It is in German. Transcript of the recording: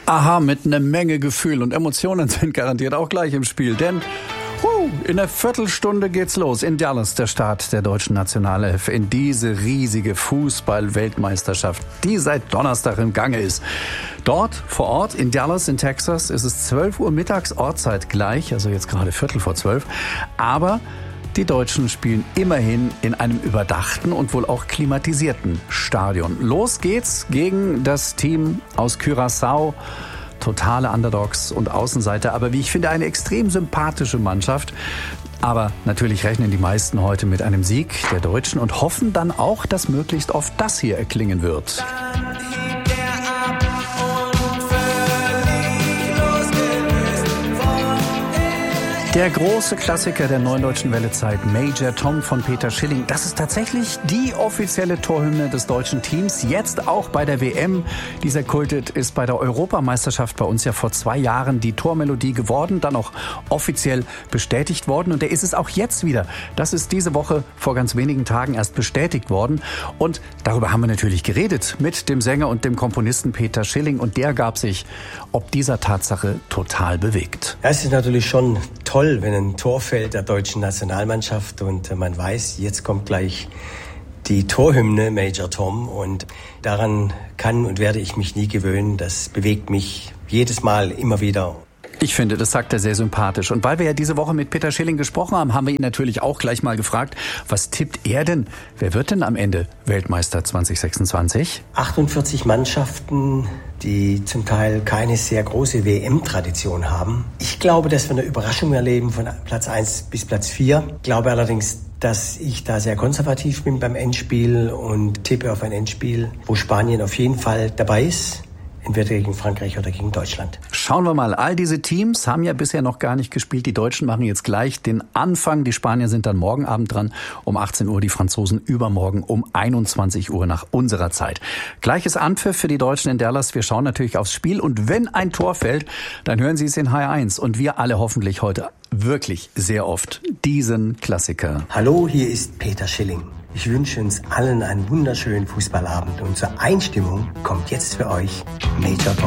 Aha, mit einer Menge Gefühl und Emotionen sind garantiert auch gleich im Spiel, denn in einer Viertelstunde geht's los in Dallas, der Start der deutschen Nationalelf in diese riesige Fußball-Weltmeisterschaft, die seit Donnerstag im Gange ist. Dort vor Ort in Dallas in Texas ist es 12 Uhr mittags Ortszeit gleich, also jetzt gerade 11:45, aber die Deutschen spielen immerhin in einem überdachten und wohl auch klimatisierten Stadion. Los geht's gegen das Team aus Curaçao. Totale Underdogs und Außenseiter, aber wie ich finde, eine extrem sympathische Mannschaft. Aber natürlich rechnen die meisten heute mit einem Sieg der Deutschen und hoffen dann auch, dass möglichst oft das hier erklingen wird. Der große Klassiker der Neuen Deutschen Wellezeit, Major Tom von Peter Schilling, das ist tatsächlich die offizielle Torhymne des deutschen Teams, jetzt auch bei der WM. Dieser Kultet ist bei der Europameisterschaft bei uns ja vor 2 Jahren die Tormelodie geworden, dann auch offiziell bestätigt worden und der ist es auch jetzt wieder. Das ist diese Woche vor ganz wenigen Tagen erst bestätigt worden und darüber haben wir natürlich geredet mit dem Sänger und dem Komponisten Peter Schilling und der gab sich ob dieser Tatsache total bewegt. Es ist natürlich schon toll, wenn ein Tor fällt der deutschen Nationalmannschaft und man weiß, jetzt kommt gleich die Torhymne Major Tom und daran kann und werde ich mich nie gewöhnen. Das bewegt mich jedes Mal immer wieder. Ich finde, das sagt er sehr sympathisch. Und weil wir ja diese Woche mit Peter Schilling gesprochen haben, haben wir ihn natürlich auch gleich mal gefragt, was tippt er denn? Wer wird denn am Ende Weltmeister 2026? 48 Mannschaften, die zum Teil keine sehr große WM-Tradition haben. Ich glaube, dass wir eine Überraschung erleben von Platz 1 bis Platz 4. Ich glaube allerdings, dass ich da sehr konservativ bin beim Endspiel und tippe auf ein Endspiel, wo Spanien auf jeden Fall dabei ist. Entweder gegen Frankreich oder gegen Deutschland. Schauen wir mal, all diese Teams haben ja bisher noch gar nicht gespielt. Die Deutschen machen jetzt gleich den Anfang. Die Spanier sind dann morgen Abend dran um 18 Uhr, die Franzosen übermorgen um 21 Uhr nach unserer Zeit. Gleiches Anpfiff für die Deutschen in Dallas. Wir schauen natürlich aufs Spiel und wenn ein Tor fällt, dann hören Sie es in HR1 und wir alle hoffentlich heute wirklich sehr oft diesen Klassiker. Hallo, hier ist Peter Schilling. Ich wünsche uns allen einen wunderschönen Fußballabend und zur Einstimmung kommt jetzt für euch Major Tom.